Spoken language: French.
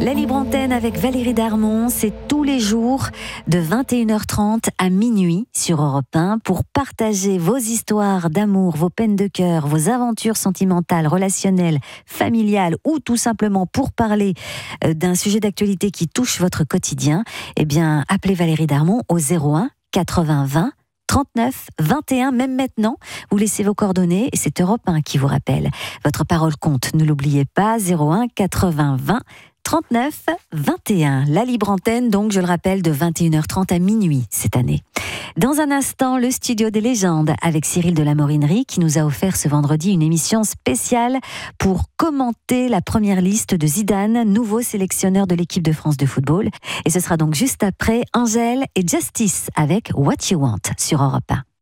La Libre Antenne avec Valérie Darmon, c'est tous les jours de 21h30 à minuit sur Europe 1 pour partager vos histoires d'amour, vos peines de cœur, vos aventures sentimentales, relationnelles, familiales ou tout simplement pour parler d'un sujet d'actualité qui touche votre quotidien. Eh bien, appelez Valérie Darmon au 01 80 20 39 21, même maintenant, vous laissez vos coordonnées et c'est Europe 1 qui vous rappelle. Votre parole compte, ne l'oubliez pas, 01 80 20 39 21. La Libre Antenne, donc, je le rappelle, de 21h30 à minuit cette année. Dans un instant, le studio des légendes avec Cyril de la Morinerie qui nous a offert ce vendredi une émission spéciale pour commenter la première liste de Zidane, nouveau sélectionneur de l'équipe de France de football. Et ce sera donc juste après Angèle et Justice avec What You Want sur Europe 1.